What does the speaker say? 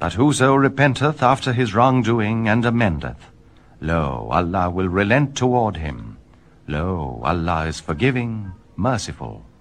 But whoso repenteth after his wrongdoing and amendeth, lo, Allah will relent toward him. Lo, Allah is forgiving, merciful.